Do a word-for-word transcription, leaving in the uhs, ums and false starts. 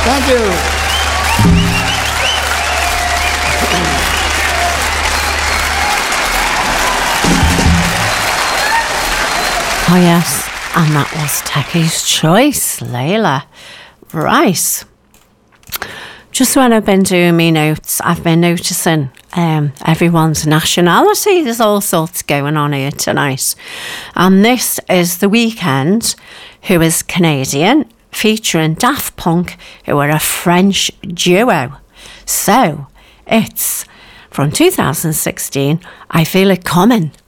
Thank you. Oh yes, and that was Techie's Choice, Layla. Right. Just when I've been doing my notes, I've been noticing um, everyone's nationality. There's all sorts going on here tonight. And this is The Weeknd, who is Canadian, featuring Daft Punk, who are a French duo. So, it's from two thousand sixteen, I Feel It Coming.